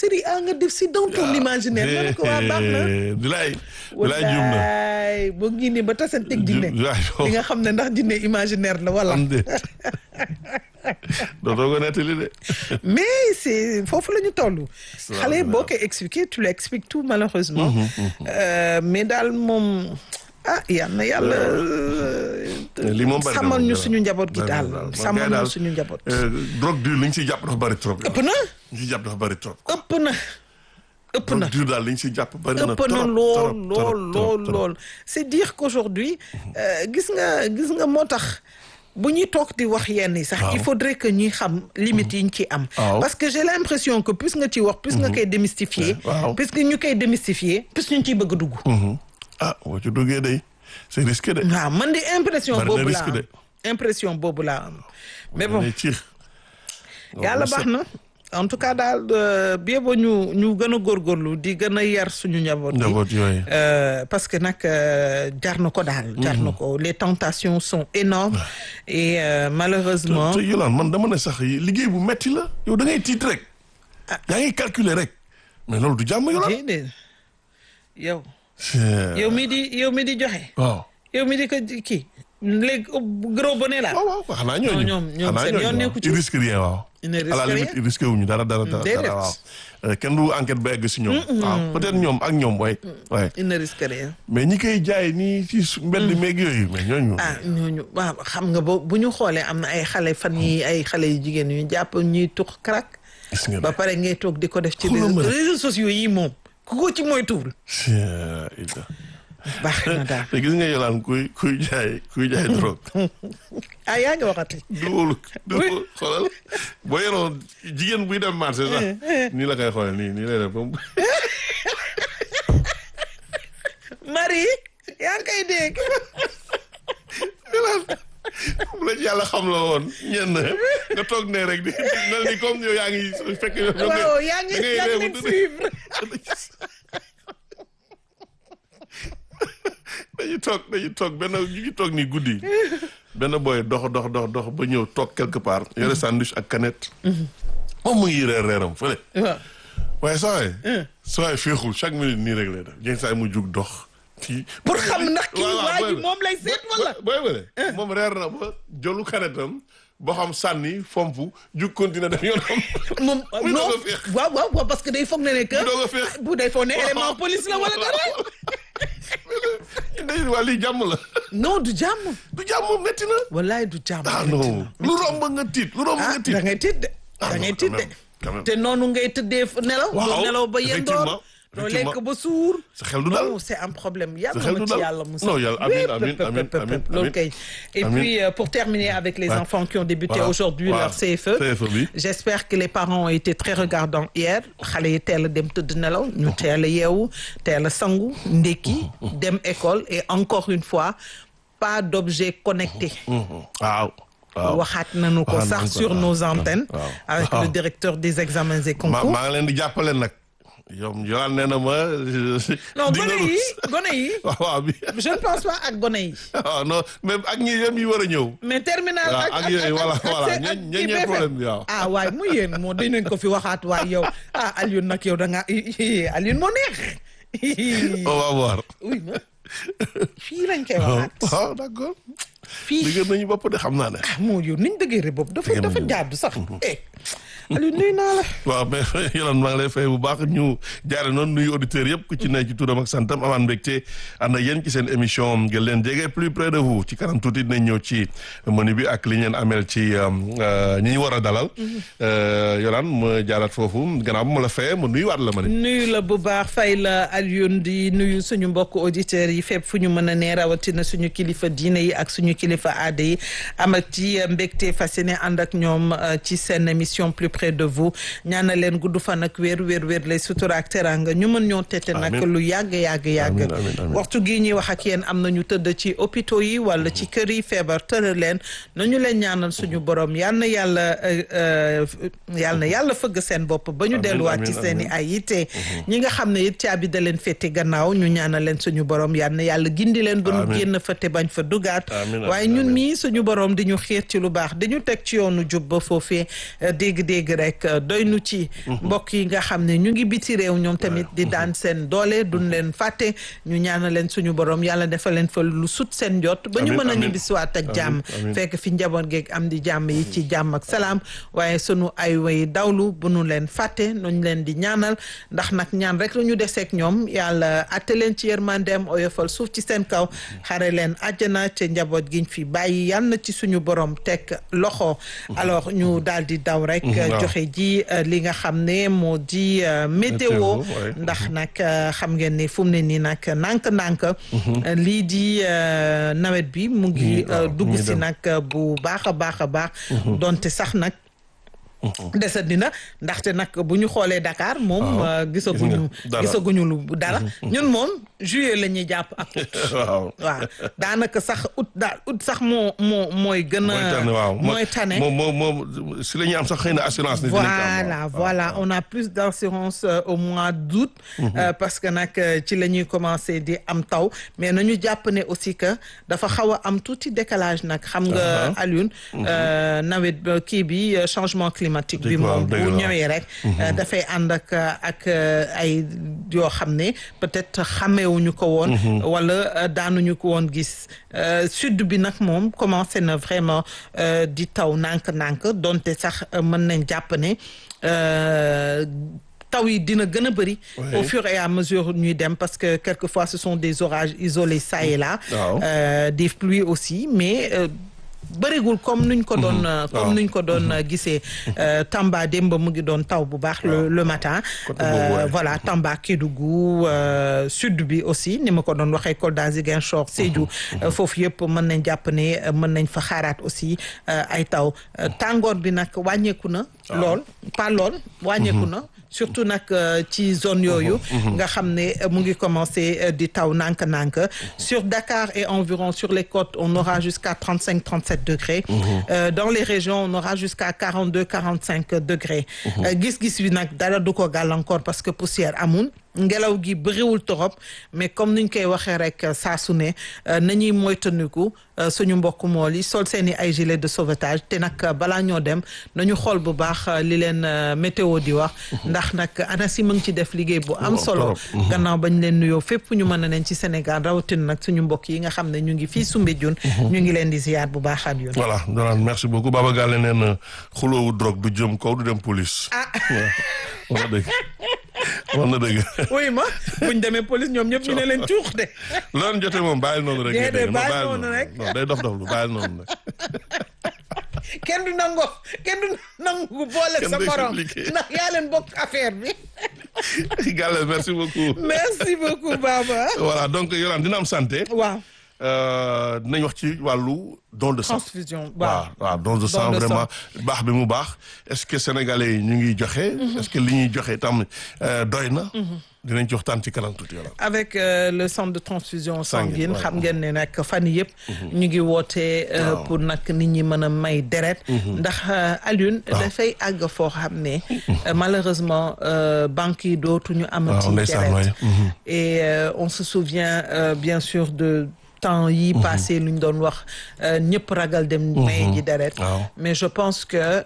série A nga def si dans ton imaginaire ma ne ko waa baax na Dilay juum na wallaay boo ngi nii ba tasanteeg jinne li nga xam ne ndax jinne imaginaire la wala dootoo ko nettali de mais c'est foofu la ñu toll xale boo koy expliquer tu l'expliques tout malheureusement mais daal moom yal na yàlla sàmmal ñu suñu njaboot gi daal sàmmal ñu suñu njaboot drogue dure li ñu siy jàpp dafa bari trop ëpp na li ñu siy jàpp dafa bari trop ëpp na drogue dure daal li ñu siy jàpp bari na ëpp na lool c'est dire qu'aujourd'hui gis nga moo tax bu ñuy toog di wax yenn yi sax il faudrait que ñuy xam limites yi ñu ci am parce que j'ai l'impression que plus nga ci wax plus nga koy démystifier plus que ñu koy démystifier plus ñu ciy bëgg a dugg boo ci duggee day c'est risqué de waaw man di impression boobu laa am mais bon yàlla baax na en tout cas daal bien ba ñu gën a góorgóorlu di gën a yar suñu njaboot yooyu parce que nag jar na ko daal jar na ko les tentations sont énormes et malheureusement te Yolande man dama ne sax liggéey bu metti la yow da ngay tiit rek yaa ngi calculer rek mais loolu du jàmm Yolande déedéet yow mi di joxe waaw yow mi di ko kii léegi gros bonnet la waaw xanaa ñoom seen yoon nekku ci risque rien waaw à la limite risqué wuñu dara waaw kenn du enquête ba egg si ñoom waaw peut-être ñoom ak ñoom way il ne risque rien mais ñi koy jaay nii ci mbedd meeg yooyu mais ñooñu waaw xam nga bu ñu xoolee am na ay xale fan yi ay xale yu jigéen yu jàpp ñuy tux crack ba pare ngay toog di ko def ci réseaux sociaux yi moom ku ko ci moytuwul baax na daal te gis nga Yolande kuy jaay drogue yaa ngi waxati du xoolal boo yoroon jigéen buy dem marché sax nii la koy xoolal nii lay def Marie yaa ngi koy dégg bu la ci yàlla xam la woon ñenn nga toog ne rek di mel ni comme yow yaa ngi fekk waaw yaa ngi suivre dañuy toog ñu ngi toog nii guddi benn booy dox ba ñëw toog quelque part yore sandwich ak canette moom mu ngi reeram fële waaye sooy féexul chaque minute nii rek lay def jéng saay mu jug dox kii pour xam ndax kii waa ji moom lay seet wala booy wale moom reer na ba jolu canettam boo xam sànni fompu jug continuer def yoonam moom non waaw parce que day foog ne que bu day foog ne élément police la wala dara waa lii jàmm la non du jàmm métti na wallaay du jàmm non lu romb nga tiit da ngay tiit de te noonu ngay tëddee nelaw ba yendoor doo lekk ba suur sa xel du dal c'est un problème yàlla ma ci yàlla musa non yàlla amiin loolu kay et puis pour terminer avec les enfants qui ont débuté aujourd'hui leur CFE bi j'espère que les parents ont été très regardants hier xale yi teel a dem tëdd nelaw ñu teel a yeewu teel a sangu ndekki dem école et encore une fois pas d'objets connectés waxaat nañu ko sax sur nos antennes avec le directeur des examens et concours maa ngi leen di jàppale nag Yolande nee na ma non gone yi waaw bi je ne pense pas ak gone yi non même ak ñi yem yi war a ñëw mais terminal ak yooyu voilà ñe problème bi waaw waaye mu yéen moo dinañ ko fi waxaat waay yow Alioune nag yow da nga Alioune moo neex on va voir oui ma fii lañ koy waxaat d'accord fii dëgg nañu bopp de xam naa ne moo yow niñ dëggee bopp dafa jaadu sax Aliou nuyu naa la. waaw mais Yolande maa ngi lay fay bu baax ñu jaare noonu nuyu auditeurs yëpp ku ci ne ci turam ak santam amaan mbégte ànd ak yéen ci seen émission ngeen leen jege plus près de vous ci kanam tuuti dinañ ñëw ci menu bi ak li ngeen ameel ci ñi ñu war a dalal. Yolande ma jaaraat foofu gannaaw bu ma la fayee ma nuyuwaat la ma ne. nuyu la bu baax fay la Alioune di nuyu suñu mbokk auditeurs yi fépp fu ñu mën a nee rawatina suñu kilifa diine yi ak suñu kilifa aada yi am ak ci mbégte fas yéene ànd ak ñoom ci seen émission plus près de vous ñaanal leen gudd fan ak wér lay sutura ak teranga ñu mën ñoo tete nag lu yàgg waxtu gi ñuy wax ak yéen am na ñu tëdd ci hôpitaux yi wala ci kër yi feebar tëral leen nañu leen ñaanal suñu borom yal na yàlla fëgg seen bopp ba ñu delluwaat ci seen i ay yitte ñi nga xam ne it caabi da leen féete gannaaw ñu ñaanal leen suñu borom yal na yàlla gindi leen ba ñu génn fa te bañ fa dugaat waaye ñun mii suñu borom di ñu xiir ci lu baax di ñu teg ci yoonu jub ba foofee dégg dégg rek doy nu ci mbokk yi nga xam ne ñu ngi biti réew ñoom tamit di daan seen doole duñ leen fàtte ñu ñaanal leen suñu borom yàlla defal leen fa lu sut seen jot ba ñu mën a ñibbisiwaat ak jàmm fekk fi njaboot geeg am di jàmm yi ci jàmm ak salaam waaye sunu ay way dawlu bu nu leen fàtte nuñ leen di ñaanal ndax nag ñaan rek la ñu deseeg ñoom yàlla atte leen ci yërmandeem oyofal suuf ci seen kaw xare leen àjjana te njaboot giñ fi bàyyi yal na ci suñu borom teg loxo alors ñu daal di daw rek joxe ji li nga xam ne moo di météo ndax nag xam ngeen ne fu mu ne nii nag nànk-nànk lii di nawet bi mu ngi dugg si nag bu baax a baax a baax donte sax nag desat dina ndaxte nag bu ñu xoolee Dakar moom gisaguñu lu dara ñun moom juillet la ñuy jàpp ak août waaw daanaka sax août sax mooy gën a mooy tane moom si la ñuy am sax xëy na assurance voilà on a plus d'assurance au mois d'août parce que nag ci la ñuy commencer di am taw mais nañu jàpp ne aussi que dafa xaw a am tuuti décalage nag xam nga Alioune nawet kii bi changement climatique bi moom bu ñëwee rek dafay ànd ak ay yoo xam ne peut-être xàmmeewuñu ko woon wala daanuñu ko woon gis sud bi nag moom commencé na vraiment di taw nànk-nànk donte sax mën nañ jàpp ne taw yi dina gën a bëri au fur et à mesure ñuy dem parce que quelquefois ce sont des orages isolés ça et là des pluies aussi mais bëriwul comme nuñ ko doon gisee Tamba démb mu ngi doon taw bu baax le matin voilà Tamba Kédougou sud bi aussi ni ma ko doon waxee Kolda Ziguinchor Sédhiou foofu yëpp mën nañ jàpp ne mën nañ fa xaaraat aussi ay taw tàngoor bi nag wàññeeku na lool pas lool wàññeeku na surtout nag ci zone yooyu nga xam ne mu ngi commencé di taw nànk-nànk sur Dakar et environ sur les côtes on aura jusqu'à 35-37 degrés dans les régions on aura jusqu'à 42-45 degrés gis-gis bi nag dara du ko gàllankoor parce que poussière amul ngelaw gi bëriwul torop mais comme niñ koy waxee rek saa su ne nañuy moytandiku suñu mbokk mool yi sol seeni ay gilet de sauvetage te nag balaa ñoo dem nañu xool bu baax li leen météo di wax ndax nag ANACIM mu ngi ci def liggéey bu am solo gannaaw bañ leen nuyoo fépp ñu mën a leen ci Sénégal rawatina nag suñu mbokk yi nga xam ne ñu ngi fii Soumbédioune ñu ngi leen di ziyaar bu baax at yoon voilà Donald merci beaucoup Baba Galle nee na xuloowu drogue du jëm kaw du dem police wax na dëgg oui ma buñ demee police ñoom ñëpp ñu ne leen cuux de loolu jotee moom bàyyil noonu rek bàyyil noonu rek non day dof lu bàyyil noonu rek kenn du nangu boole sa morom ndax yaa leen bokk affaire bi Galle merci beaucoup Baba voilà donc Yolande dina am santé waaw dinañ wax ci wàllu don de sang transfusion waaw don de sang vraiment baax bi mu baax est-ce que sénégalais yi ñu ngi joxe est-ce que li ñuy joxe tam doy na dinañ ci waxtaan ci kanam tuuti yoon avec le centre de transfusion sanguine xam ngeen ne nag fan yëpp ñu ngi woote pour nag nit ñi mën a may deret ndax Alioune dafay àgg foo xam ne malheureusement banques yi dootuñu amati deret et on se souvient bien sûr de temps yi passé lu ñu doon wax ñëpp ragal dem maye ji deret mais je pense que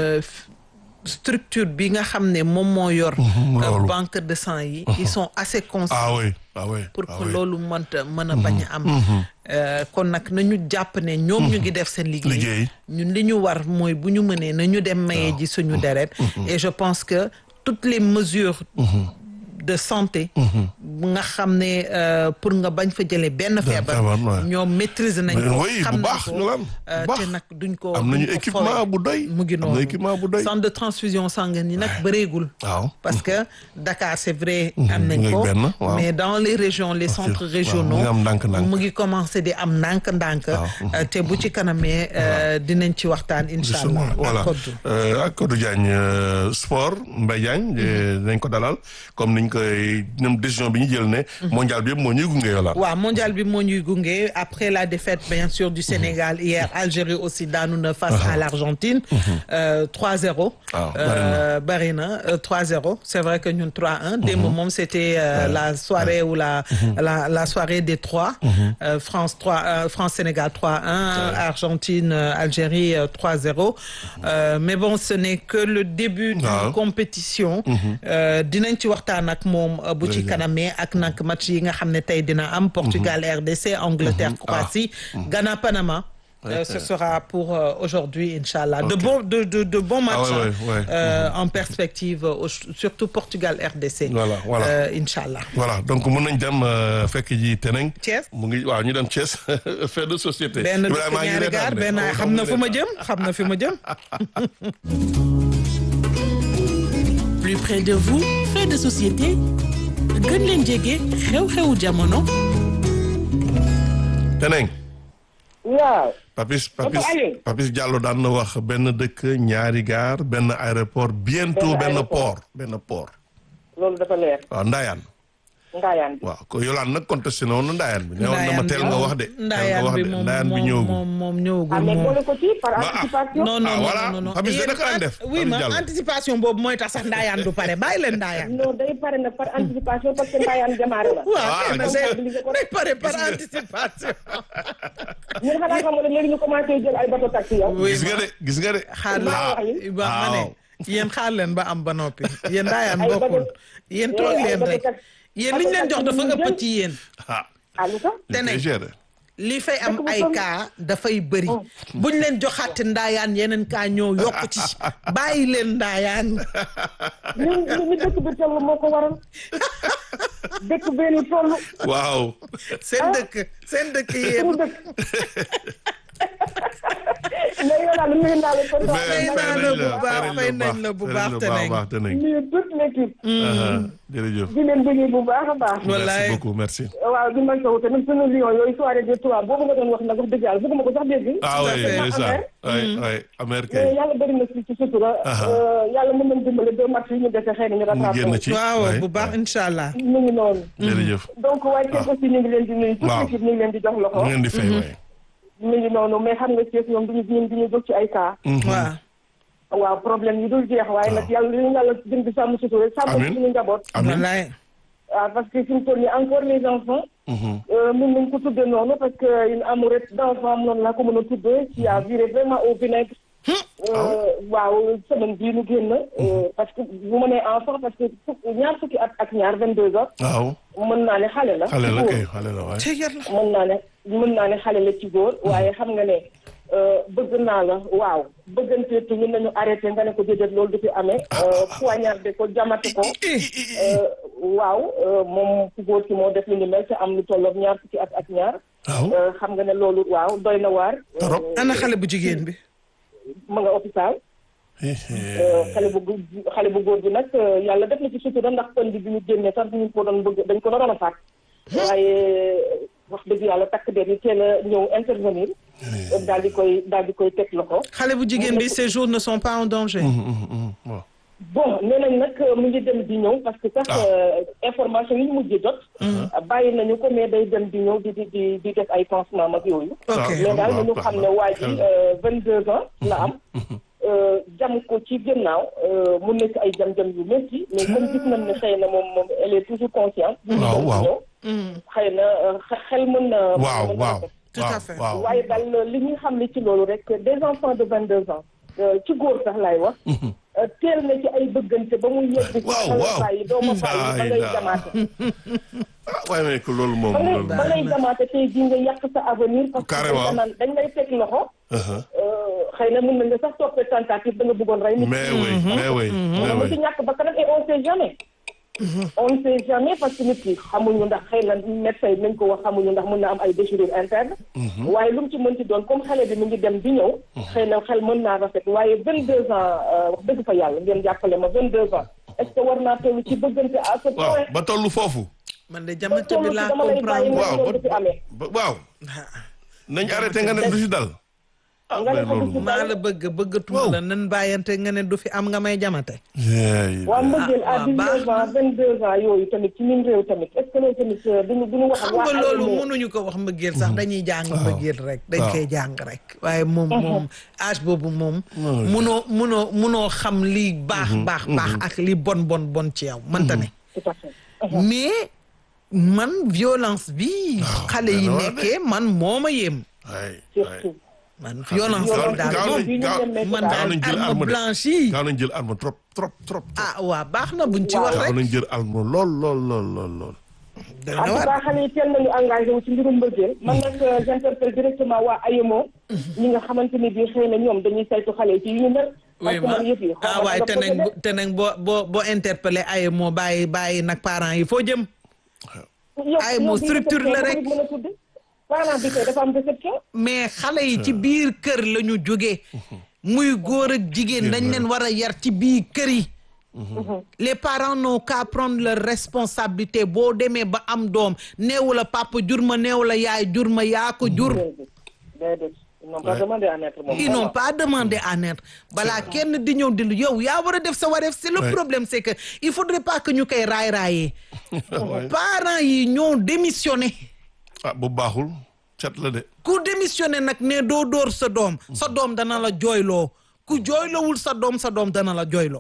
structure bi nga xam ne moom moo yor banque de sang yi ils sont assez conscients pour que loolu mën a bañ a am kon nag nañu jàpp ne ñoom ñu ngi def seen liggéey ñun li ñu war mooy bu ñu mënee nañu dem maye ji suñu deret et je pense que toutes les mesures de santé nga xam ne pour nga bañ fa jëlee benn feebar ñoom maîtriser nañ ko xam nañ ko te nag duñ ko am nañu équipement bu doy mu ngi noonu centre de transfusion sanguine yi nag bëreegul parce que Dakar c'est vrai am nañ ko mais dans les régions les centres régionaux mu ngi commencé di am ndànk-ndànk te bu ci kanamee dinañ ci waxtaan incha allah voilà ak Codou Diagne sport Mbaye Diagne dinañ ko dalal comme niñ ñoom décision bi ñu jël ne. mondial bi yëpp moo ñuy gunge Yolande. waaw mondial bi moo ñuy gunge après la défaite bien sûr du Sénégal hier Algérie aussi daanu na face à l'Argentine 3-0. bari na 3-0 c'est vrai que ñun 3-1 démb moom c'était la soirée ou la soirée des 3 France Sénégal 3-1 Argentine Algérie 3-0 mais bon ce n'est que le début d'une compétition dinañ ci waxtaan ak moom bu ci kanamee ak nag match yi nga xam ne tey dina am Portugal RDC Angleterre Croatie Ghana Panama ce sera pour aujourd'hui inchallah de bons matchs en perspective surtout Portugal RDC voilà inchallah voilà donc mën nañ dem fekk ji Teneng Thiès mu ngi waaw ñu dem Thiès fait de société benn ñaari gaar benn xam na fu ma jëm plus près de vous fait de société gën leen jege xew-xewu jamono Teneng waaw Papis Diallo daan na wax benn dëkk ñaari gaar benn aéroport bientôt benn port loolu dafa leer waaw Ndayane waaw ko Yolande nag contesté na woon Ndayane bi ne woon na ma teel nga wax de Ndayane bi ñëwagul moom ñëwagul mais boole ko ci par anticipation non Papis dana ko daan def oui ma anticipation boobu mooy tax sax Ndayane du pare bàyyi leen Ndayane non day pare na par anticipation parce que Ndayane démarré na waaw day pare par anticipation ñun xanaa xam nga léegi ñu commencé jël ay bateau taxi yow gis nga de xaar leen ba ma ne yéen xaar leen ba am ba noppi yéen Ndayane bokkul yéen toog leen rek yéen liñ leen jox dafa ëpp ci yéen Teneng li fay am ay cas dafay bëri buñ leen joxaat Ndayane yeneen cas ñëw yokku ci bàyyi leen Ndayane ñu dëkk bi toll moo ko waral dëkk benn toll waaw seen dëkk yéen mais Yolande nuyu naa la ko fay nañ la bu baax Teneng nuyu toute l'équipe jërëjëf di leen bëggee bu baax a baax merci beaucoup merci waaw di ma sow tamit sunu lion yooyu soirée de trois boobu nga doon wax nag wax dëgg yàlla bëgguma ko sax dégg oui Amérique yàlla bëri na ci sutura yàlla mën nañ dimbale deux matchs yi ñu dese xëy na ñu rattrapé waaw bu baax inchallah mu ngi noonu jërëjëf donc waaye kenn aussi ñu ngi leen di nuyu toute l'équipe ñu ngi leen di jox loxo ñu ngeen di fay mu ngi noonu mais xam nga Thiès ñoom duñu jóg ci ay cas waaw problème yi dul jeex waaye nag yàlla li ñu yàlla gën di sàmm sutura sàmm suñu njaboot wallaay waaw parce que fi mu toll nii encore les enfants mën nañ ko tuddee noonu parce que une amourette d'enfant noonu laa ko mën a tuddee qui a viré vraiment au vinaigre waaw semaine bii ñu génn parce que bu ma nee enfant parce que ñaar fukki at ak ñaar 22 ans waaw mën naa ne xale la xale la waaye mën naa ne xale la ci góor waaye xam nga ne bëgg naa la waaw bëgganteetu ñu nañu arrêté nga ne ko déedéet loolu du fi amee poignardé ko jamate ko waaw moom ku góor ki moo def li ni mel te am lu tolloog ñaar fukki at ak ñaar xam nga ne loolu waaw doy na waar ana xale bu jigéen bi ma nga hôpital xale bu góor bi nag yàlla def na ci sutura ndax kon bi ñu génnee sax ñu ko doon bëgg dañ ko doon a faat waaye wax dëgg yàlla takk der yi teel a ñëw intervenir daal di koy teg loxo xale bu jigéen bi ces jours ne sont pas en danger bon nee nañ nag mu ngi dem di ñëw parce que sax information yi ñu mujj jot bàyyi nañu ko mais day dem di ñëw di def ay pansement mag yooyu mais daal nañu xam ne waa ji 22 ans la am jam ko ci gannaaw mu nekk ay jam-jam yu métti mais comme gis nañ ne xëy na moom elle est toujours consciente waaw xëy na xel mën na waaw tout à fait waaye daal li ñuy xam ne ci loolu rek des enfants de 22 ans ci góor sax laay wax teel na ci ay bëggante ba muy yegg ci bàyyi doo ma bàyyi ba ngay jamaate waaye mais que loolu moom ba ngay jamaate tey jii nga yàq sa avenir parce que dañ lay teg loxo xëy na mën nañ sax toppee tentative da nga bëggoon rey nit mais oui mu ci ñàkk ba kanam et on sait jamais on ne sait jamais parce que nit ki xamuñu ndax xëy na médecin yi nañ ko wax xamuñu ndax mën na am ay déchirure interne waaye lu mu ci mën ci doon comme xale bi mu ngi dem di ñëw xëy na xel mën naa rafet waaye 22 ans wax dëgg fa yàlla ngeen jàppale ma 22 ans est-ce que war naa toll ci bëggante à ce point ba tollu foofu man de jamante bi laa comprendre waaw nañ arrêté nga ne du si dal nga ne ko du ci maa la bëggatuma la nan bàyyante nga ne du fi am nga may jamate. waa mbëggeel à 19 ans 22 ans yooyu tamit ci ñun réew tamit est-ce que loolu tamit duñu wax ak waa xam nga loolu mënuñu ko wax mbëggeel sax dañuy jàng mbëggeel rek dañ koy jàng rek waaye moom âge boobu moom munoo xam li baax ak li bon ci yow mënta ne tout à fait mais man violence bi xale yi nekkee man moo ma yéem surtout man violence bi daal man daal arme blanche yi gaaw nañ jël arme trop ah waa baax na buñ ci wax gaaw rek nañ jël arme lool day en na tout war cas xale yi teel nañu engagé wu ci mbirum mbëggeel man nag j'interpelle directement waa AEMO ñi nga xamante ni bii xëy na ñoom dañuy saytu xale yi ci yu ñu mel parce que man yëf yi waaye te nag boo interpellé ay moo bàyyi nag parents yi foo jëm ay moo structure la rek mën a tudd parent bi kay dafa am déception mais xale yi ci biir kër la ñu jógee muy góor ak jigéen dañ leen war a yar ci biir kër yi les parents n'ont qu'à prendre leur responsabilité boo demee ba am doom neewu la papa jur ma neewu la yaay jur ma yaa ko jur déedéet ils n'ont pas demandé à naître moom ils n'ont pas demandé à naître balaa kenn di ñëw di yow yaa war a def sa wareef c'est le problème c'est que il faudrait pas que ñu koy raay-raayee parents yi ñoo démissionné bu baaxul cat la de ku démissionné nag ne doo dóor sa doom dana la jooyloo ku jooyloowul sa doom dana la jooyloo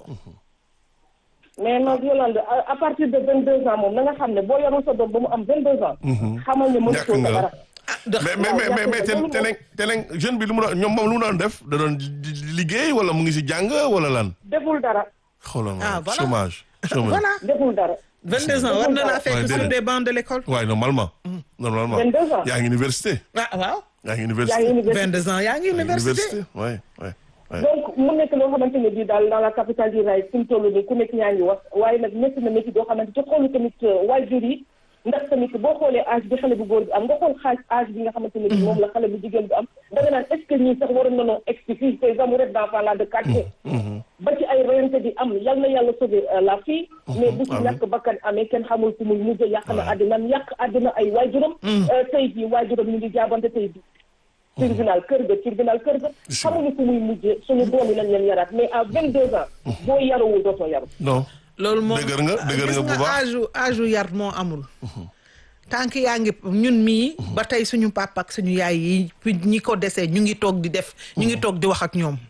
mais non Yolande à partir de 22 ans moom na nga xam ne boo yorul sa doom ba mu am 22 ans xamal ne mën soo dara mais teneng jeune bi lu mu doon ñoom moom lu mu doon def da doon liggéey wala mu ngi si jàng wala lan deful dara xoolal voilà. chômage voilà deful dara 22 ans war na laa fekk sur des bancs de l'école waaye normalement 22 ans yaa ngi université waaw yaa ngi université 22 ans yaa ngi université ouais donc mu nekk loo xamante ne bii daal dans la capitale du rail fi mu toll nii ku nekk ñaa ngi wax waaye nag métti na métti doo xamante ci xoolu tamit waajur yi ndax tamit boo xoolee âge bi xale bu góor bi am nga xool âge bi nga xamante ne bii moom la xale bu jigéen bi am da nga naan est-ce que ñii sax waroon nañoo expliquer ces amoureux d'enfants là de quartier ba ci ay reyante di am yal na yàlla sauver la fille mais bu ci ñàkk bakkan amee kenn xamul fu muy mujj yàq na àddinam yàq àddina ay waajuram tey jii waajuram ñu ngi jaabante tey jii tribunal kër ga xamuñu fu muy mujjee suñu doom yi lañ leen yaraat mais à 22 ans boo yarawul dootoo yaru non loolu moom dëgër nga bu baax âge yar moo amul tant que yaa ngi ñun mii ba tey suñu papa ak suñu yaay yi ñi ko desee ñu ngi toog di def ñu ngi toog di wax ak ñoom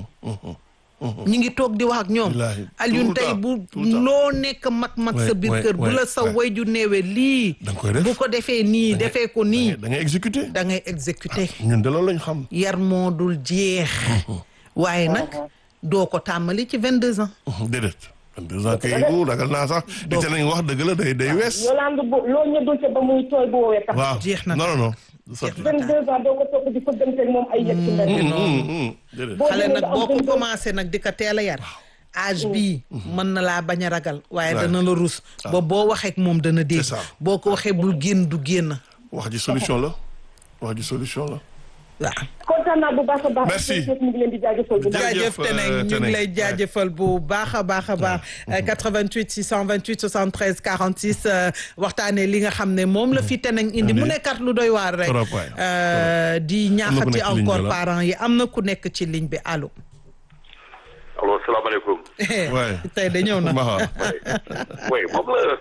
ñu ngi toog di wax ak ñoom Alioune tey bu loo nekk mag sa biir kër bu la sa wayju néewee lii bu ko defee nii defee ko nii da ngay exécuter ñun de loolu lañ xam yar moo dul jeex waaye nag doo ko tàmmali ci 22 ans déedéet 22 ans kay bu ragal naa sax di te nañ wax dëgg la day wees Yolande bu loo ñëddul ca ba muy tooy bu woowee tax waaw jeex na non 22 ans doo ko topp di fëgganteeg moom ay yëg ci mbedd xale nag boo ko commencé nag di ko teel a yar âge bii mën na laa bañ a ragal waaye dana la rus ba boo waxee ak moom dana dégg boo ko waxee bul génn du génn wax ji solution la waaw kontaan naa bu baax a baax merci mu ngi leen di jaajëfal bu baax jaajëf Teneng ñu ngi lay jaajëfal bu baax a baax 88 628 73 46 waxtaanee li nga xam ne moom la fi Teneng indi mu nekkat lu doy waar rek di ñaaxati encore parents yi am na ku nekk ci ligne bi allo salaamaaleykum. tey de ñëw na. oui moom la.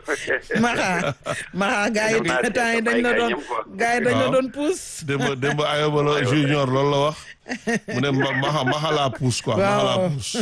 Maxa gars yi dañ la doon pousse. démb ayobalo junior loolu la wax mu ne Maxa laa pousse quoi. Maxa laa pousse.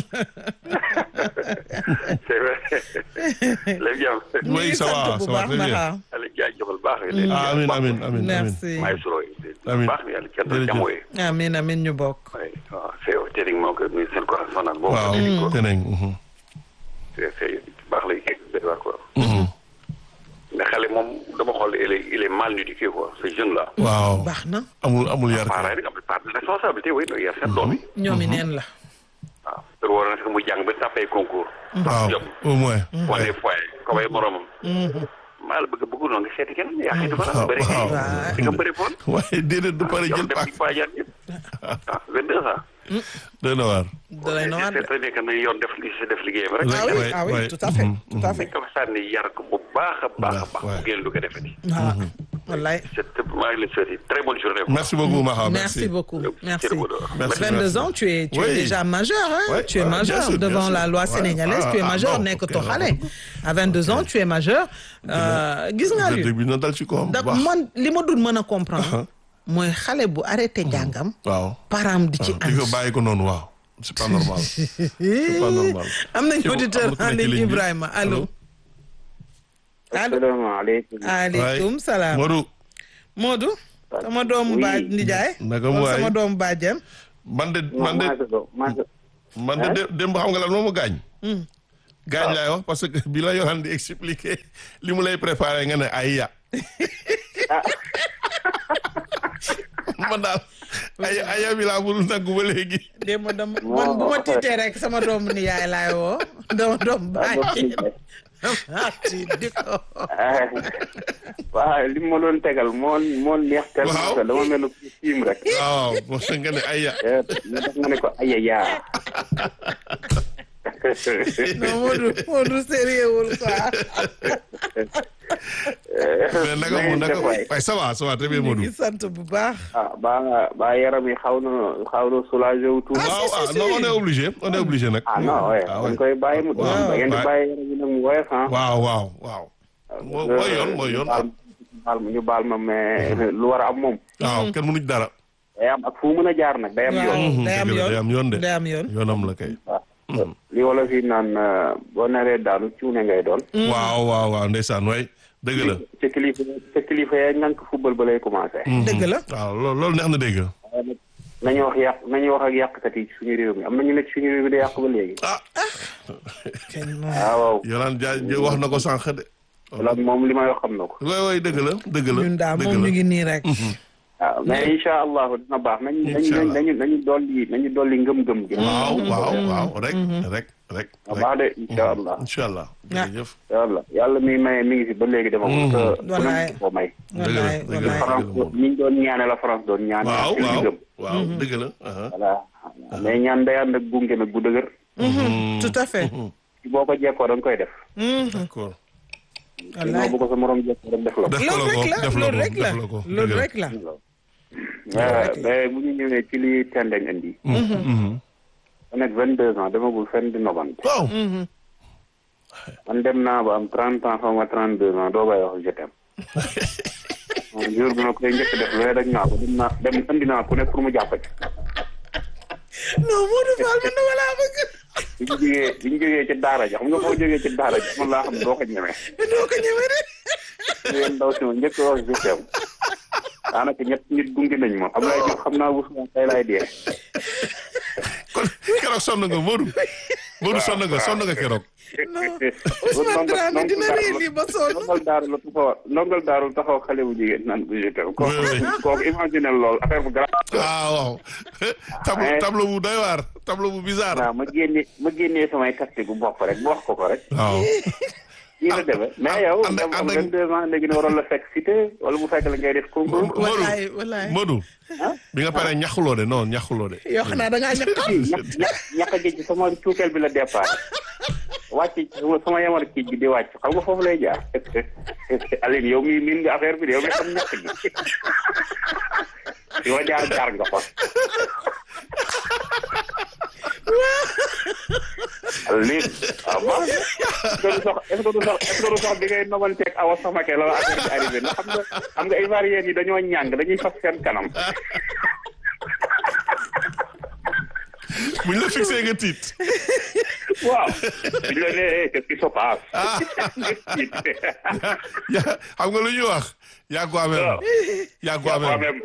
c'est vrai. léegi jàmm. oui ça va très bien. Aliou jaajëfal baax. amiin merci. maa ngi solo amiin baax na yàlla kenn jàmm amiin ñu bokk. waaw c'est Teneng moo ko nuyu seen correspondant boobu. waaw Teneng. c'est baax lay kii quoi. mais xale moom dama xool il est mal éduqué quoi ce jeune là. waaw baax na. amul yar. parents yi am part de responsabilité oui yar seen doom yi. ñoomi neen la. waaw te war na muy jàng ba tapé concours. waaw au moins. wane foyer ko way moromam. maa la bëgg noonu nga seeti kenn yaa xëy dafa la bëri di nga bëri foon. waaye déedéet du pare jël paak. 22 ans. doy na waar. doy na waar de c'est très bien que nañ yoon def liggéeyam rek. oui tout à fait tout à fait. dañ ko sànni yar ko bu baax a baax a baax. bu génn du ko defeti. wallaay. maa ngi leen souhaité très bonne journée. merci beaucoup Maha. Merci beaucoup. Merci. Merci, 22 merci. ans, tu es Oui. déjà majeur, hein? Ouais, Tu es ouais, majeur bien sûr, devant bien la sûr. loi Ouais. sénégalaise. Tu es majeur, bon, nekk ok, xale. À 22 ans, tu es majeur. Gis nga li dëgg bi na dal ci kawam bu baax. man li ma dul mën a comprendre. mooy xale bu arrêté jàngam. waaw. param di ci di ko ànd. bàyyi ko noonu waaw. c'est pas normal. c'est pas normal. am nañu auditeur am na ku en nekk ci ligne ligne bi. Ibrahima allo. allo asalaamaaleykum. aleykum salaam. Modou. Modou. sama doomu baaj nijaay. naka mu waay sama doomu bàjjen. man de démb xam nga lan moo ma gaañ. gaañ laay wax parce que bi la Yohan di expliquer li mu lay préparé nga ne ay ya. man daal ay ya bi laa mënul naggu ba léegi. démb dama man bu ma tiitee rek sama doomu nijaay laay woo. dama doomu bàjjen. waaw li ma doon tegal moo neex. waaw dama mel ni siim rek. waaw moo tax nga ne ay ya. nga ne ko aya yaa. non Modou sérieux wul quoi. mais naka mu naka waaye ça va très bien Modou. ñu ngi sant bu baax. ba yaram yi xaw na soulagé wu tuuti. waaw non on est obligé nag. non ouais dañ koy bàyyi mu. waaw da ngeen di bàyyi yaram yi nag mu woyof waaw. mooy yoon. ñu baal ma mais lu war a am moom. waaw kenn mënu ci dara. day am ak fu mu mën a jaar nag day am yoon. day am yoon day am yoon de. day am yoon. yoonam la kay. li wala fi naan boo naree daanu cuune ngay doon. waaw ndeysaan waay dëgg la. ca kilifa ya ngànk football ba lay commencé. dëgg la. waaw loolu neex na dégg. nañu wax ak yàqkat yi ci suñu réew mi am na ñu nekk suñu réew mi di yàq ba léegi. waaw. Yolaan Dia wax na ko sànq de. wala moom li may wax xam na ko. waay dëgg la. ñun daal moom ñu ngi nii rek. waaw mais incha allah dina baax nañu dolli ngëm-ngëm gi. waaw rek. baax de incha allah. incha allah jërëjëf. yàlla mi maye mi ngi fi ba léegi dama ko. wallaay ko may. dëgg la France ni ñu doon ñaane la France doon ñaane. waaw dëgg la. voilà mais ñaan day ànd ak gunge nag bu dëgër. tout à fait. boo ko jekkoo da nga koy def. d'accord. wallaay bu ko sa morom jekkoo rek def la ko. loolu rek la. mais bu ñu ñëwee ci li Tendeng indi. ma nekk 22 ans demagul fenn di nobante. waaw. man dem naa ba am 30 ans xaw ma 32 ans doo bay wax je t'aime. jour bi ma koy njëkk def loolu rek naa ko dem indi naa ku ne pour mu jàppale. non Modou Fall man dama laa bëgg. bi ñu jógee ci daara ja xam nga boo jógee ci daara ja man laa xam doo ko ñemee. doo ko ñemee de. yéen ndaw si ma njëkk wax je t'aime. daanaka ñett nit gunge nañ ma Ablaye Diouf xam naa bu suba tey laay dee. kon keroog sonn nga Modou sonn nga keroog. non Ousmane Dramé dina réer lii ba sonn. ndongal daaru taxaw xale bu jigéen naan bu jetew kooku imagine lool affaire bu grave. waaw tableau bu doy waar tableau bu bizarre. waaw ma génnee samay kaste gu bopp rek ma wax ko rek. waaw. nii la demee mais yow am 22 ans léegi ne waroon la fekk cité wala mu fekk la ngay def concours. wallaay Modou. bi nga paree ñaxuloo de non ñaxuloo de. yoo xam naa da ngaa ñax gi ci sama cuukeel bi la départ wàcc sama yamar kii bi di wàcc xam nga foofu lay jaar. Aline yow mi miin nga affaire bi de yow mi xam ñax gi yow jaar nga fa. Aline waaw est-ce que du sax bi ngay nobanteeg awa sama ke la affaire bi arrivé ndax xam nga ivoiriens yi dañoo ñàng dañuy fas seen kanam. buñ la fixé nga tiit. waaw. buñ la nee qu'est-ce qui se passe. xam nga lu ñuy wax. yaa ko amee.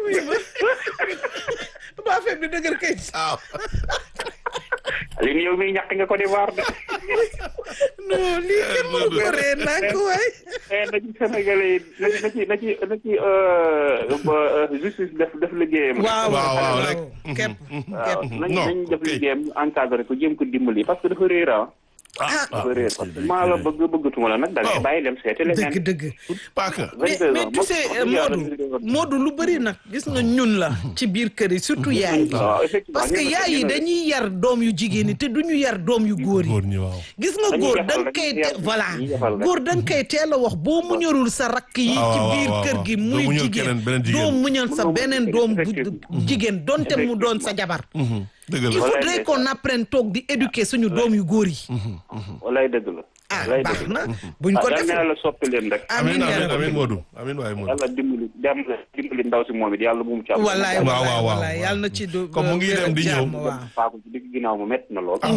ba affaire bi dëgër kay. waaw. Aline yow miy ñàkk nga ko di waar de. non lii kenn mënu ko ree nànk waay. na ci Sénégalais yi na ci justice def liggéeyam. waaw rek. képp. nañ def liggéeyam encadré ko jéem ko dimbali parce que dafa réer ah. réer parce que maa la bëggatuma la nag da ngay bàyyi dem seeti leneen. dëgg. paaka. mais tu sais Modou lu bëri nag gis nga ñun la ci biir kër yi surtout yaay yi. parce que yaay yi dañuy yar doom yu jigéen yi te duñu yar doom yu góor yi. gis nga góor da nga koy góor da nga koy teel a wax boo muñalul sa rakk yi ci biir kër gi muy jigéen doo muñal sa beneen doom bu jigéen donte mu doon sa jabar. il faudrait qu'on apprenne toog di éduquer suñu doom yu góor yi. walaay dëgg la. baax na buñ ko def yàlla soppi leen rek. amiin Modou amiin waay Modou. yàlla dimbali ndaw si moom it yàlla bu mu ci am. wallaay yàlla na ci do. comme mu ngi dem di ñëw. faako ci digg ginnaaw mu métti na lool.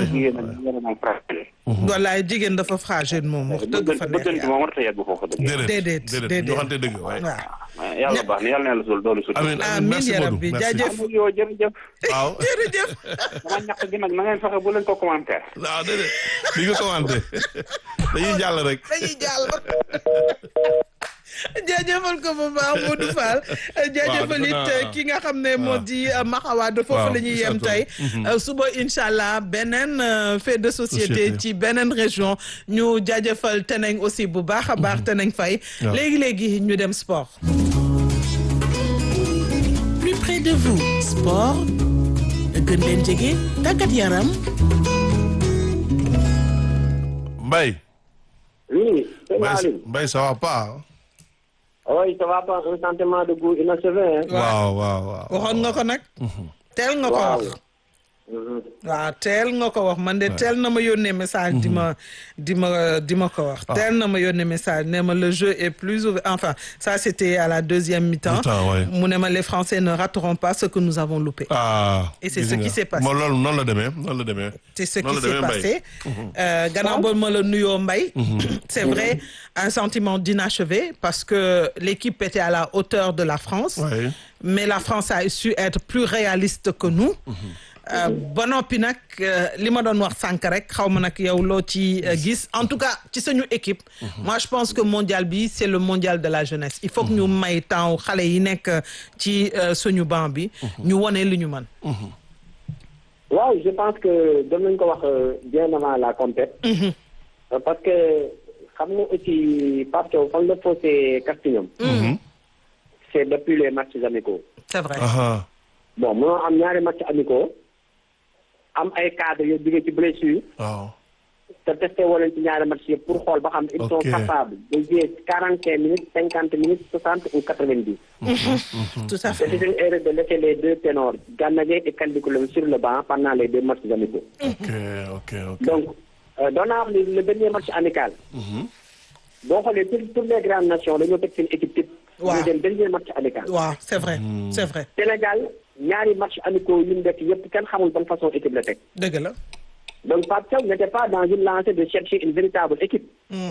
wallaay jigéen dafa fragile moom wax dëgg fa neex yàlla moom warut a yegg foofu dëgg. déedéet ñu waxante dëgg waay. yàlla baax na yàlla na yàlla sol doolu suuf. amiin ya rabbi jaajëf. yow jërëjëf. waaw jërëjëf. sama ñàkk gi nag na ngeen fexe bu leen ko commentaire. waaw déedéet di nga commenté dañuy jàll rek. jaajëfal ko bu baax Modou Fall jaajëfal it ki nga xam ne moo di Maxawaad foofu la ñuy yem tey suba incha allah beneen fait de société ci beneen région ñu jaajëfal Teneng aussi bu baax a baax Teneng Faye léegi ñu dem sport. Plus près de vous sport gën leen jege tàggat yaram. Mbaye. Oui, Mbaye ça va pas. Oui, ça va pas, un sentiment de goût inachevé. waaw. waxoon nga ko nag. teel nga ko wax. waaw teel nga ko wax man de teel na ma yónnee message di ma ko wax. teel na ma yónnee message ne ma le jeu est plus ouvert enfin ça c'était à la deuxième mi-temps. mu ne ma les Français ne rateront pas ce que nous avons loupé. Et c'est ce qui s'est passé. loolu noonu la demee. c'est ce qui s'est passé. gannaaw ba ma la nuyoo Mbaye. c'est vrai un sentiment d'inachevé parce que l'équipe était à la hauteur de la France. Mais la France a su être plus réaliste que nous. ba noppi nag li ma doon wax sànq rek xaw ma nag yow loo ci gis en tout cas ci suñu équipe. moi je pense que mondial bi c'est le mondial de la jeunesse. il faut que ñu may temps xale yi nekk ci suñu banc bi. ñu wone li ñu mën. waaw je pense que doon nañu ko wax bien avant la compète. parce que xam nga aussi Pape Thiaw fan la faussé Castillon. c'est depuis les matchs amicaux. c'est vrai. bon mënoo am ñaari matchs amicaux. am ay cadres yu jógee ci blessure. waaw. te testé woo leen ci ñaari match yëpp pour xool ba xam ils sont capables de jouer 45 minutes 50 minutes 60 ou 90. tout à fait. C'est une erreur de laisser les deux ténors Gana Gueye et Kalidou Koulibaly sur le banc pendant les deux matchs amicaux. ok. donc doon naa wax ni le dernier match amical. boo xoolee toutes les grandes nations dañoo teg seen équipe type. waaw seen dernier match amical. waaw c'est vrai c'est vrai. Sénégal ñaari match amicaux yu mu def yëpp kenn xamul ban façon équipe la teg. dëgg la. donc Pape Thiaw n'était pas dans une lancée de chercher une véritable équipe.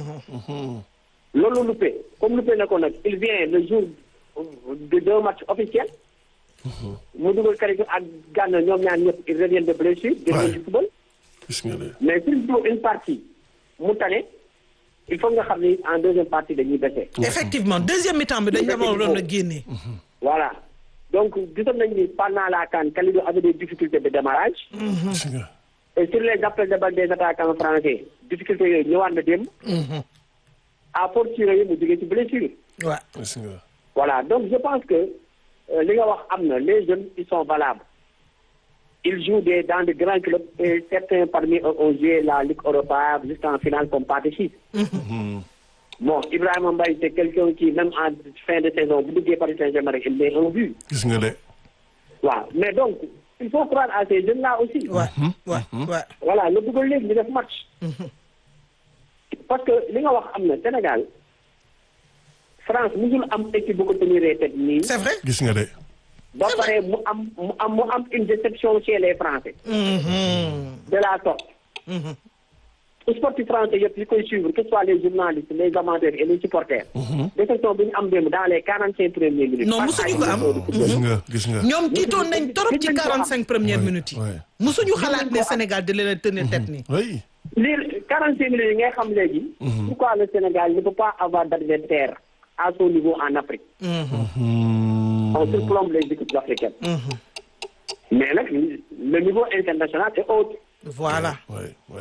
loolu loupé comme loupé na ko nag il vient le jour de deux matchs officiels. mu dugal Kalidou ak Gana ñoom ñaar ñëpp ils reviennent de blessure. de du football. mais s'il joue une partie mu tane il faut nga xam ni en deuxième partie dañuy baissé. effectivement deuxième mi-temps bi dañ demoon doon la génne. voilà donc gisoon nañu ni pendant la CAN Kalidou avait des difficultés de démarrage. et sur les appels de balle des attaquants français difficultés yooyu ñëwaat na dem. à fortiori mu jógee ci blessure. voilà donc je pense que li nga wax am na les jeunes ils sont valables. Ils jouent dans de grands clubs et certains parmi eux ont joué la Ligue Europa jusqu'en finale comme Pathé Ciss. Bon, Ibrahima Mbaye c'est quelqu'un qui même en fin de saison bu duggee Paris Saint-Germain rek il met un but. gis nga de. waaw mais donc il faut croire à ces jeunes là aussi. voilà nga dugal léegi ñu def match. parce que li nga wax am na Sénégal France musul am équipe bu ko tenir tête nii. c'est vrai gis nga de. ba pare mu am une déception chez les Français. de la sorte. sportifs français yëpp yi koy suivre que ce soit les journalistes les amateurs et les supporters. déception bi ñu am démb dans les 45 premières minutes. non mosuñu ko am. gis nga. ñoom tiitoon nañ trop ci 45 premières minutes yi. mosuñu xalaat ne Sénégal di leen tenir tête nii. oui. lii 45 minutes yi ngay xam léegi. pourquoi le Sénégal ne peut pas avoir d'adversaire à son niveau en Afrique. On surplombe les équipes africaines. Mais nag le niveau international est autre. Voilà.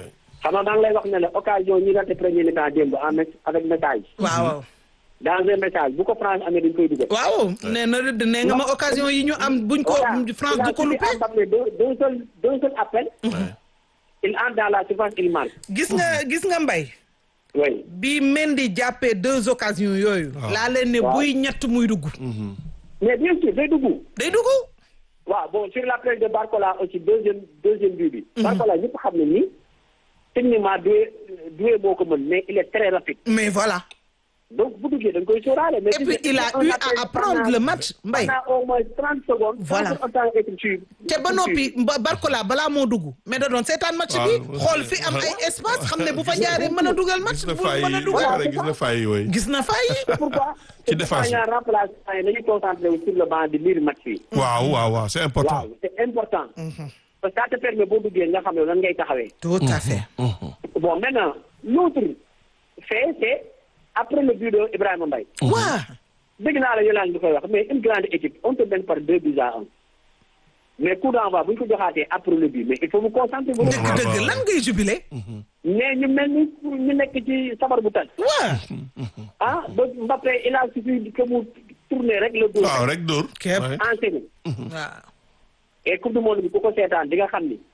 xam nga maa ngi lay wax ne la occasion ñi raté premier mi-temps démb avec message. waaw. dans un message bu ko France amee dañ koy dugal. waaw nee nga ma occasion yi ñu am buñ ko France du ko loupé. d'un seul appel. il entre dans la surface il marque. gis nga Mbaye. oui. bi Mendy jàppee 2 occasions yooyu. laa leen ne buy ñett muy dugg. mais bien sûr day dugg. day dugg. waaw bon sur la presse de Barcola aussi deuxième but bi. Barcola ñëpp xam ne nii techniquement doué moo ko mën mais il est très rapide. mais voilà. donc bu duggee da nga koy sóoraale. mais et puis il a eu à apprendre le match Mbaye. pendant au moins 30 secondes. voilà te ba noppi Barcola balaa moo dugg. mais da doon seetaan match bi. xool fi am ay espace xam ne bu fa jaaree mën a dugal match. bu mën a dugal gis na faay yooyu. gis na faay. pourquoi. ci défense bi remplacement yi nañu concentré wu sur le banc di lire match bi. waaw c'est important. waaw c'est important. parce que ça te permet boo duggee nga xam ne nan ngay taxawee. tout à fait. bon maintenant l'autre fait c'est après le but de Ibrahima Mbaye. waaw. dégg naa la Yolande di koy wax mais une grande équipe on te mène par 2-1. mais coup d'envoi bu ñu ko joxaatee après le but mais il faut vous concentrer. dëgg lan ngay jubilé. mais ñu mel ni ñu nekk ci sabar bu tas. waaw. ba Mbappé il a suffi que mu tourner rek le dos. waaw rek dóor. képp enchaîné. waaw. et coupe du monde bi ku ko seetaan di nga xam ni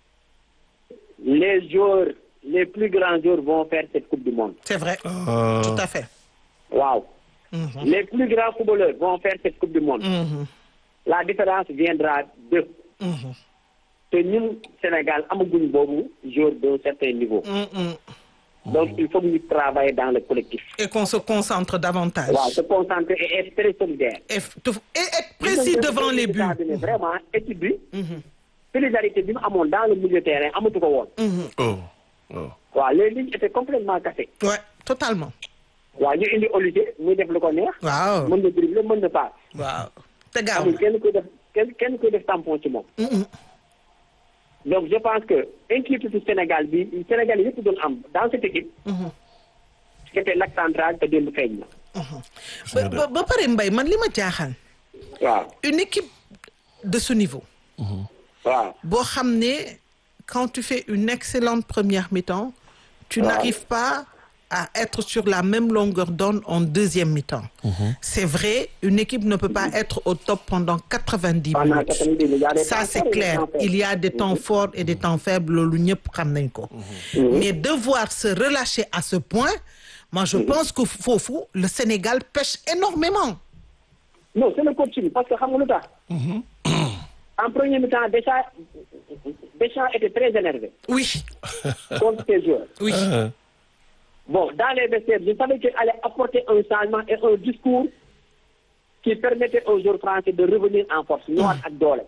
les joueurs les plus grands joueurs vont faire cette coupe du monde. c'est vrai. tout à fait. waaw. les plus grands footballeurs vont faire cette coupe du monde. la différence viendra d'eux. te ñun Sénégal amaguñ boobu joueur d'un certain niveau. donc il faut ñu travailler dans le collectif. et qu'on se concentre davantage. waaw se concentrer et être très solidaire. et être précis devant les buts. vraiment équipe bi. solidarité bi mu amoon dans le milieu terrain amatu ko woon. waaw les lignes étaient complètement cassées. ouais totalement. waaw ñu indi Olysée muy def lu ko neex. waaw mën na dribbler mën na passe. waaw te gaaw amul kenn koy def tampon ci moom. donc je pense que inquiétude Sénégal bi Sénégal yëpp doon am dans cette équipe. c'était l'axe central te démb feeñ na. ba pare Mbaye man li ma jaaxal. waaw une équipe de ce niveau. waaw boo xam ne quand tu fais une excellente première mi-temps. tu n'arrives pas à être sur la même longueur d'onde en deuxième mi-temps. C'est vrai, une équipe ne peut pas être au top pendant 90 minutes. Ça, c'est clair. Il y a des temps forts et des temps faibles, loolu ñëpp xam nañ ko. Mais devoir se relâcher à ce point, moi, je pense que foofu, le Sénégal pêche énormément. Non, c'est le coaching, parce que xam nga lu tax. En premier mi-temps, Deschamps était très énervé. Oui. Contre ses joueurs. Oui. Bon, dans les vestiaires, je savais qu'il allait apporter un changement et un discours qui permettait aux joueurs français de revenir en force, ñëwaat ak doole.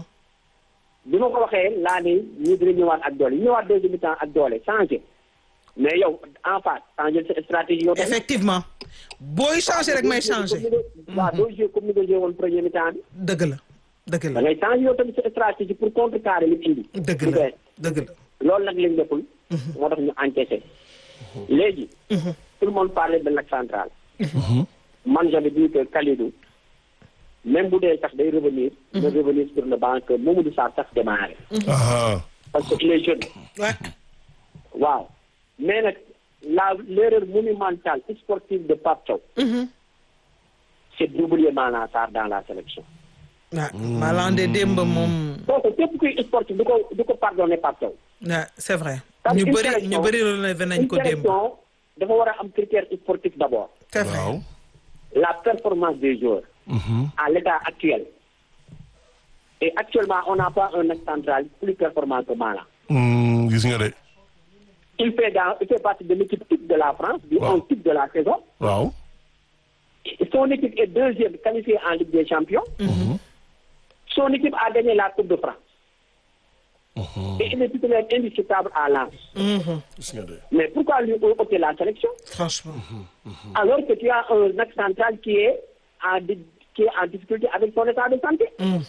bi ma ko waxee laa ne ñu dina ñëwaat ak doole ñëwaat deuxième mi-temps ak doole changé mais yow en face changé sa stratégie yow. effectivement booy changé rek may changé. waaw doo joué comme ni nga joué woon premier mi-temps bi. dëgg la dëgg la da ngay changé yow tamit sa stratégie pour contrecarrer li indi. dëgg la dëgg la. loolu nag lañ deful. moo tax ñu encaissé. léegi. tout le monde parlait de l'axe central. man j'avais dit que Kalidou même bu dee sax day revenir. de revenir sur le banc que Mamadou Sarr sax démarré. parce que il est jeune. waaw mais nag l'erreur monumentale sportive de Pape Thiaw. c'est d'oublier Malang Sarr dans la sélection. ah Malang de démb moom. donc képp kuy sportif du ko pardonner Pape Thiaw. ah c'est vrai. ñu bëri relevé nañ ko démb. dafa war a am critère sportif d'abord. c'est vrai. La performance des joueurs. À l'état actuel. Et actuellement, on n'a pas un axe central plus performant que Malang. Gis nga de. Il fait partie de l'équipe type de la France, du 11 type de la saison. Waaw. Son équipe est deuxième qualifiée en Ligue des Champions. Son équipe a gagné la Coupe de France. Et il est titulaire indiscutable à Lens. Mais pourquoi lui ôter la sélection? Franchement. Alors que tu as un axe central qui est en difficulté avec son état de santé.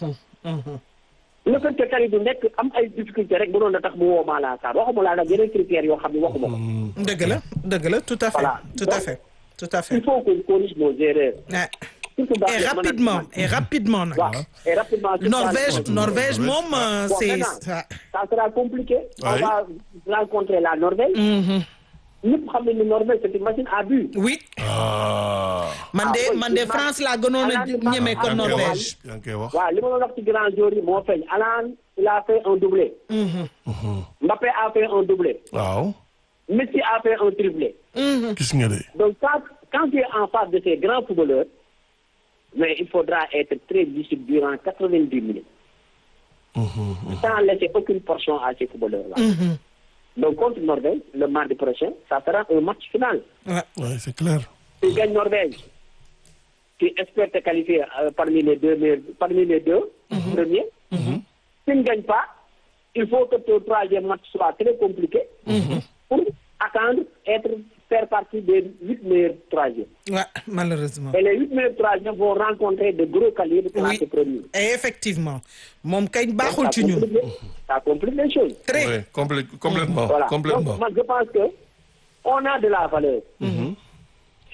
Le fait que Kalidou nekk am ay difficulté rek mënoon na tax mu woo Malang Sarr waxuma laa nag yeneen critères yoo xam ne waxuma ko. dëgg la tout à fait. Voilà. tout à fait. Il faut qu'on corrige nos erreurs. surtout dans et rapidement nag. waaw et rapidement. Norvège moom c'est ça sera compliqué. On va rencontrer la Norvège. ñëpp xam nañu ne Norvège c'est une machine à but. oui. man de France laa gënoon a ñeme ko Norvège. waaw li ma doon wax ci grand jour yi moo feeñ Haaland il a fait un doublé. Mbappé a fait un doublé. waaw. Messi a fait un triplé. gis nga de. Donc quand tu es en face de ces grands footballeurs, mais il faudra être très lucide durant 90 minutes. Sans laisser aucune portion à ces footballeurs-là. Donc contre Norvège, le mardi prochain, ça sera un match final. Ouais, c'est clair. Tu gagnes Norvège, tu espères te qualifier parmi les deux premiers. Tu ne gagnes pas, il faut que ton troisième match soit très compliqué pour attendre faire partie des 8 meilleurs troisièmes. Ouais, malheureusement. Et les 8 meilleurs troisièmes vont rencontrer de gros calibres pour être premiers. Et effectivement. Moom kañ baaxul ci ñun. Ça complique les choses. Très. Ouais, complètement. Voilà. Complètement. Donc, moi, je pense que on a de la valeur.